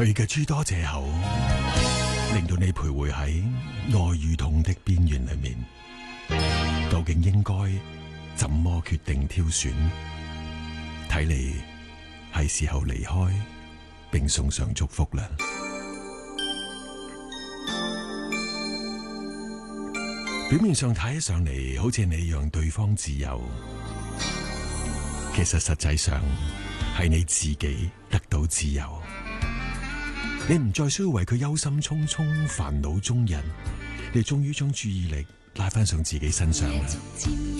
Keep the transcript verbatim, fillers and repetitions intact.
去嘅諸多借口，令到你徘徊喺愛與痛的邊緣裏面。究竟應該怎麼決定挑選？睇嚟係時候離開，並送上祝福啦。表面上睇起上嚟，好似你讓對方自由，其實實際上係你自己得到自由。你唔再需要為佢憂心忡忡、煩惱中人，你終於將注意力拉返上自己身上啦。